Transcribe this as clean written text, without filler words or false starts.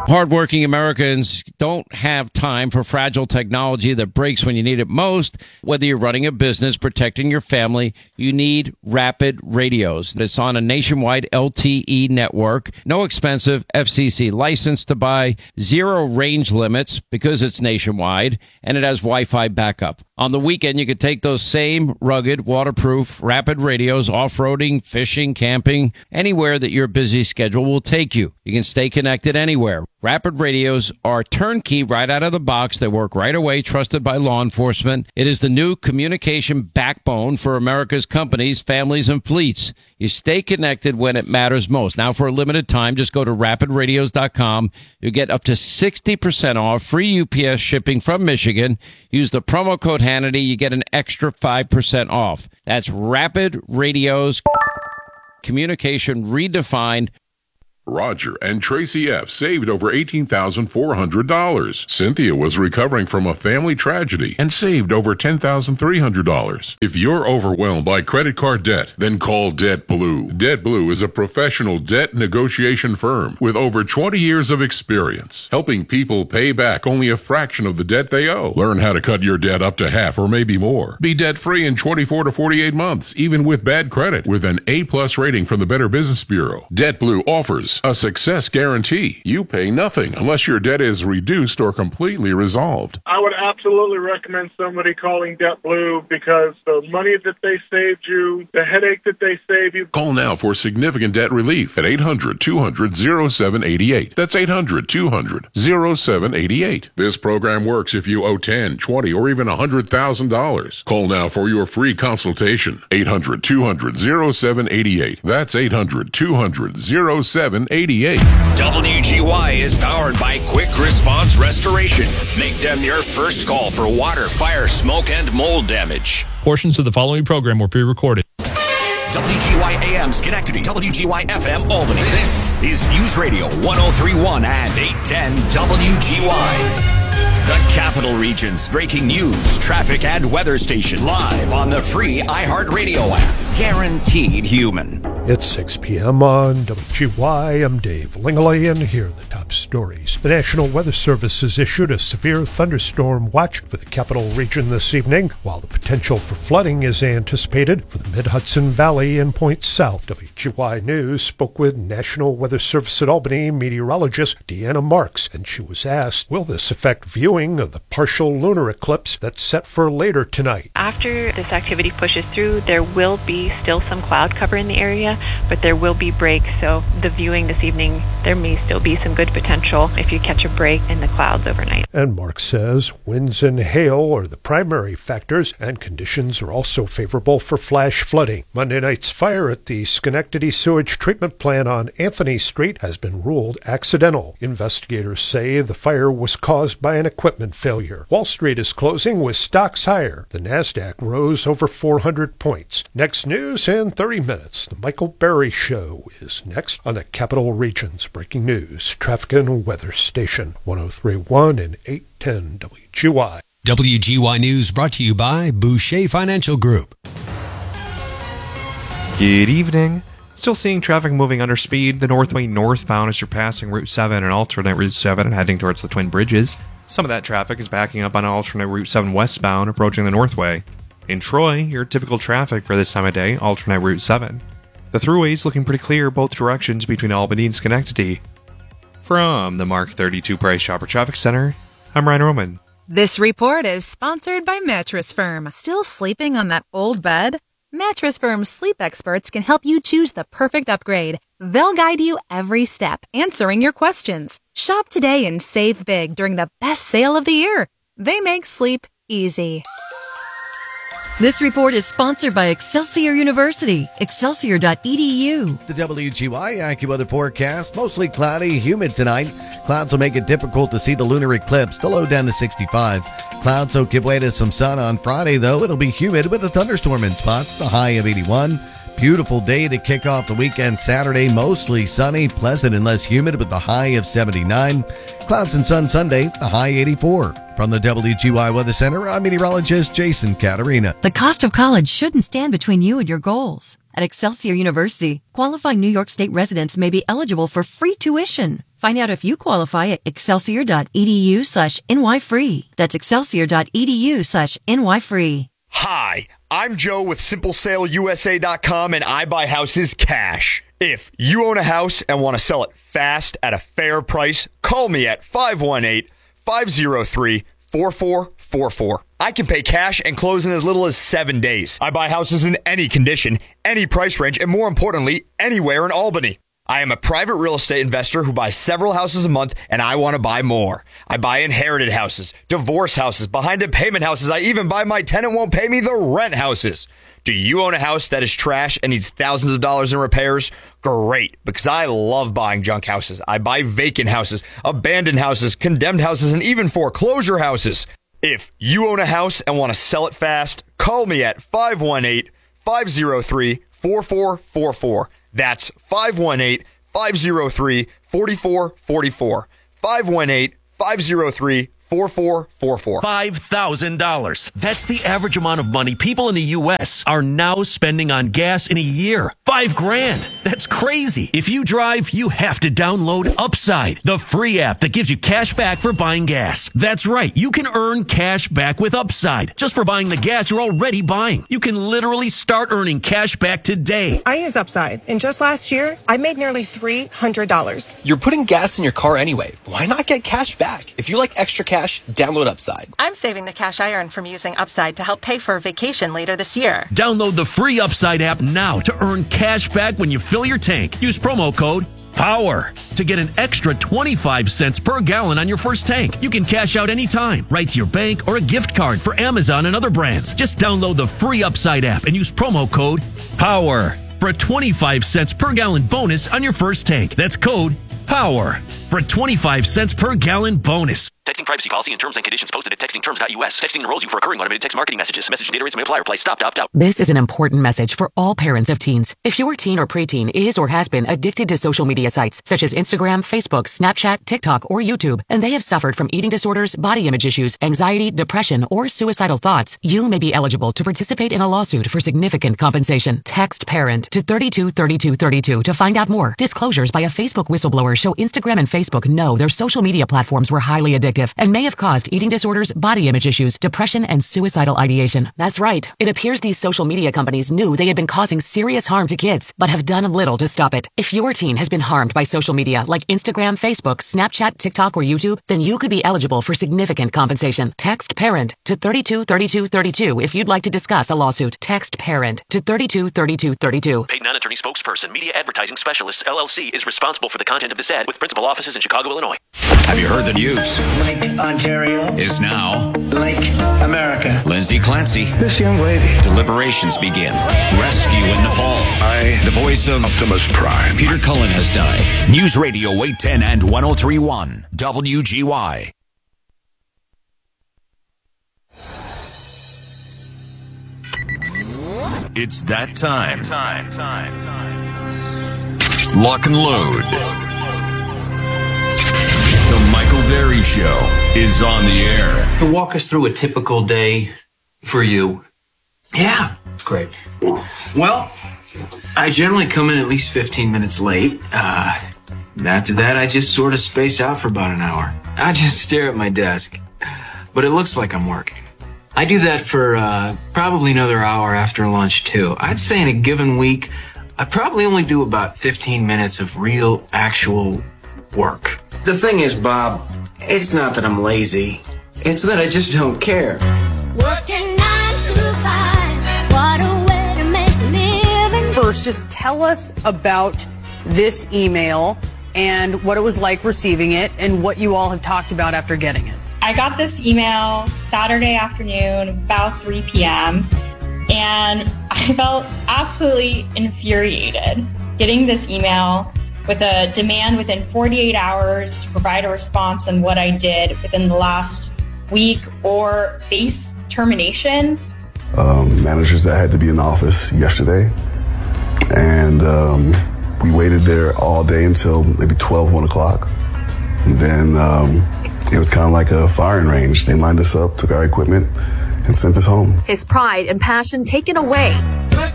Hardworking Americans don't have time for fragile technology that breaks when you need it most. Whether you're running a business, protecting your family, you need Rapid Radios. It's on a nationwide LTE network. No expensive FCC license to buy, zero range limits because it's nationwide, and it has Wi-Fi backup. On the weekend, you could take those same rugged, waterproof, Rapid Radios off-roading, fishing, camping, anywhere that your busy schedule will take you. You can stay connected anywhere. Rapid Radios are turnkey right out of the box. They work right away, trusted by law enforcement. It is the new communication backbone for America's companies, families, and fleets. You stay connected when it matters most. Now, for a limited time, just go to rapidradios.com. You'll get up to 60% off, free UPS shipping from Michigan. Use the promo code Hannity. You get an extra 5% off. That's Rapid Radios, communication redefined. Roger and Tracy F. saved over $18,400. Cynthia was recovering from a family tragedy and saved over $10,300. If you're overwhelmed by credit card debt, then call Debt Blue. Debt Blue is a professional debt negotiation firm with over 20 years of experience, helping people pay back only a fraction of the debt they owe. Learn how to cut your debt up to half or maybe more. Be debt-free in 24 to 48 months, even with bad credit, with an A-plus rating from the Better Business Bureau. Debt Blue offers a success guarantee. You pay nothing unless your debt is reduced or completely resolved. I would absolutely recommend somebody calling Debt Blue because the money that they saved you, the headache that they saved you. Call now for significant debt relief at 800-200-0788. That's 800-200-0788. This program works if you owe $10, $20, or even $100,000. Call now for your free consultation. 800-200-0788. That's 800-200-0788. WGY is powered by Quick Response Restoration. Make them your first call for water, fire, smoke, and mold damage. Portions of the following program were pre-recorded. WGY AM Schenectady, WGY FM Albany. This is News Radio 1031 and 810 WGY. The Capital Region's breaking news, traffic, and weather station live on the free iHeartRadio app. Guaranteed human. It's 6 p.m. on WGY. I'm Dave Lingley, and here are the top stories. The National Weather Service has issued a severe thunderstorm watch for the Capital Region this evening, while the potential for flooding is anticipated for the Mid-Hudson Valley and points south. WGY News spoke with National Weather Service at Albany meteorologist Deanna Marks, and she was asked, will this affect viewing of the partial lunar eclipse that's set for later tonight? After this activity pushes through, there will be still some cloud cover in the area, but there will be breaks, so the viewing this evening, there may still be some good potential if you catch a break in the clouds overnight. And Mark says winds and hail are the primary factors, and conditions are also favorable for flash flooding. Monday night's fire at the Schenectady Sewage Treatment Plant on Anthony Street has been ruled accidental. Investigators say the fire was caused by an equipment failure. Wall Street is closing with stocks higher. The NASDAQ rose over 400 points. Next news in 30 minutes. The Michael Berry Show is next on the Capital Region's breaking news, traffic and weather station, 1031 and 810 WGY. WGY News brought to you by Boucher Financial Group. Good evening. Still seeing traffic moving under speed. The Northway northbound is surpassing Route 7 and alternate Route 7 and heading towards the Twin Bridges. Some of that traffic is backing up on alternate Route 7 westbound approaching the Northway. In Troy, your typical traffic for this time of day, alternate Route 7. The thruway's looking pretty clear both directions between Albany and Schenectady. From the Mark 32 Price Chopper Traffic Center, I'm Ryan Roman. This report is sponsored by Mattress Firm. Still sleeping on that old bed? Mattress Firm's sleep experts can help you choose the perfect upgrade. They'll guide you every step, answering your questions. Shop today and save big during the best sale of the year. They make sleep easy. This report is sponsored by Excelsior University, excelsior.edu. The WGY AccuWeather forecast, mostly cloudy, humid tonight. Clouds will make it difficult to see the lunar eclipse, the low down to 65. Clouds will give way to some sun on Friday, though. It'll be humid with a thunderstorm in spots, the high of 81. Beautiful day to kick off the weekend Saturday, mostly sunny, pleasant and less humid with the high of 79. Clouds and sun Sunday, the high 84. From the WGY Weather Center, I'm meteorologist Jason Caterina. The cost of college shouldn't stand between you and your goals. At Excelsior University, qualifying New York State residents may be eligible for free tuition. Find out if you qualify at excelsior.edu/nyfree. That's excelsior.edu/nyfree. Hi, I'm Joe with SimpleSaleUSA.com, and I buy houses cash. If you own a house and want to sell it fast at a fair price, call me at 518-503-4444. I can pay cash and close in as little as 7 days. I buy houses in any condition, any price range, and more importantly, anywhere in Albany. I am a private real estate investor who buys several houses a month, and I want to buy more. I buy inherited houses, divorce houses, behind-in-payment houses. I even buy my tenant won't pay me the rent houses. Do you own a house that is trash and needs thousands of dollars in repairs? Great, because I love buying junk houses. I buy vacant houses, abandoned houses, condemned houses, and even foreclosure houses. If you own a house and want to sell it fast, call me at 518-503-4444. That's 518-503-4444. 518-503-4444. $5,000. That's the average amount of money people in the U.S. are now spending on gas in a year. $5,000. That's crazy. If you drive, you have to download Upside, the free app that gives you cash back for buying gas. That's right. You can earn cash back with Upside just for buying the gas you're already buying. You can literally start earning cash back today. I use Upside, and just last year, I made nearly $300. You're putting gas in your car anyway. Why not get cash back? If you like extra cash, download Upside. I'm saving the cash I earn from using Upside to help pay for a vacation later this year. Download the free Upside app now to earn cash back when you fill your tank. Use promo code POWER to get an extra 25 cents per gallon on your first tank. You can cash out anytime, right to your bank or a gift card for Amazon and other brands. Just download the free Upside app and use promo code POWER for a 25 cents per gallon bonus on your first tank. That's code POWER for a 25 cents per gallon bonus. Texting privacy policy and terms and conditions posted at textingterms.us. Texting enrolls you for recurring automated text marketing messages. Message data rates may apply. Reply stop to opt out. This is an important message for all parents of teens. If your teen or preteen is or has been addicted to social media sites such as Instagram, Facebook, Snapchat, TikTok, or YouTube, and they have suffered from eating disorders, body image issues, anxiety, depression, or suicidal thoughts, you may be eligible to participate in a lawsuit for significant compensation. Text PARENT to 323232 to find out more. Disclosures by a Facebook whistleblower show Instagram and Facebook know their social media platforms were highly addictive and may have caused eating disorders, body image issues, depression, and suicidal ideation. That's right. It appears these social media companies knew they had been causing serious harm to kids, but have done little to stop it. If your teen has been harmed by social media like Instagram, Facebook, Snapchat, TikTok, or YouTube, then you could be eligible for significant compensation. Text PARENT to 323232 if you'd like to discuss a lawsuit. Text PARENT to 323232. Paid non-attorney spokesperson, Media Advertising Specialists, LLC, is responsible for the content of this ad with principal offices in Chicago, Illinois. Have you heard the news? Lake Ontario is now Lake America. Lindsay Clancy. This young lady. Deliberations begin. Rescue in Nepal. The voice of Optimus Prime. Peter Cullen has died. News Radio 810 and 103.1 WGY. It's that time. Lock and load. The Michael Berry Show is on the air. To walk us through a typical day for you. Yeah, great. Well, I generally come in at least 15 minutes late. After that, I just sort of space out for about an hour. I just stare at my desk, but it looks like I'm working. I do that for probably another hour after lunch, too. I'd say in a given week, I probably only do about 15 minutes of real, actual work. The thing is, Bob, it's not that I'm lazy. It's that I just don't care. Working 9 to 5, what a way to make a living. First, just tell us about this email and what it was like receiving it and what you all have talked about after getting it. I got this email Saturday afternoon, about 3 p.m., and I felt absolutely infuriated getting this email with a demand within 48 hours to provide a response on what I did within the last week or face termination. Managers that had to be in the office yesterday, and we waited there all day until maybe 12, 1 o'clock. And then it was kind of like a firing range. They lined us up, took our equipment, and sent us home. His pride and passion taken away.